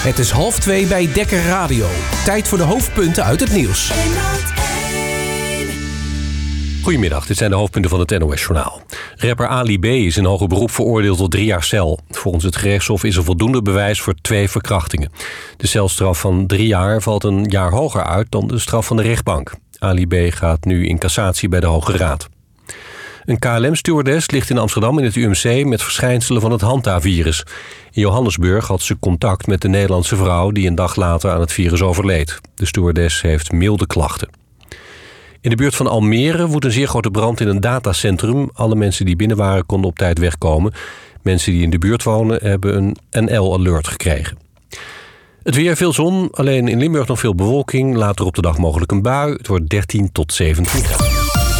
Het is 1:30 bij Dekker Radio. Tijd voor de hoofdpunten uit het nieuws. Goedemiddag, dit zijn de hoofdpunten van het NOS-journaal. Rapper Ali B. is in hoger beroep veroordeeld tot 3 jaar cel. Volgens het gerechtshof is er voldoende bewijs voor 2 verkrachtingen. De celstraf van 3 jaar valt een jaar hoger uit dan de straf van de rechtbank. Ali B. gaat nu in cassatie bij de Hoge Raad. Een KLM-stewardess ligt in Amsterdam in het UMC met verschijnselen van het Hanta-virus. In Johannesburg had ze contact met de Nederlandse vrouw die een dag later aan het virus overleed. De stewardess heeft milde klachten. In de buurt van Almere woedt een zeer grote brand in een datacentrum. Alle mensen die binnen waren konden op tijd wegkomen. Mensen die in de buurt wonen hebben een NL-alert gekregen. Het weer, veel zon, alleen in Limburg nog veel bewolking. Later op de dag mogelijk een bui. Het wordt 13 tot 17 graden.